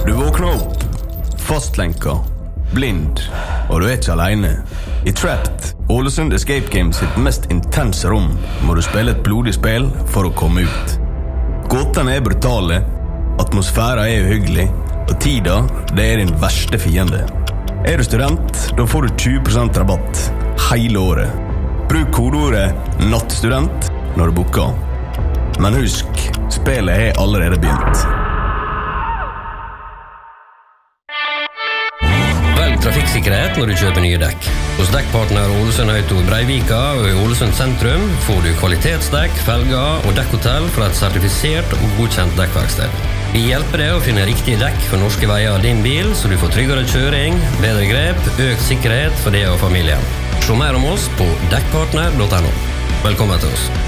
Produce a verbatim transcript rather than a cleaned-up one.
Du våkner opp, fastlenka, blind, og du er ikke alene. I Trapped, Ålesund Escape Games sitt mest intense rom, må du spille et blodig spill for å komme ut. Gåtene er brutale, atmosfæren er uhyggelig, og tida, det er din verste fiende. Er du student, da får du tjue prosent rabatt hele året. Bruk kodeordet nattstudent når du booker. Men husk, spillet er allerede begynt. Velg trafikksikkerhet når du kjøper nye dekk. Hos dekkpartner Ålesund Auto i Breivika og i Ålesund sentrum får du kvalitetsdekk, felger og dekkhotell fra et sertifisert og godkjent dekkverksted. Vi hjelper deg å finne riktige dekk for norske veier av din bil, så du får tryggere kjøring, bedre grep, økt sikkerhet for deg og familien. Se mer om oss på dekkpartner punktum no. Velkommen til oss.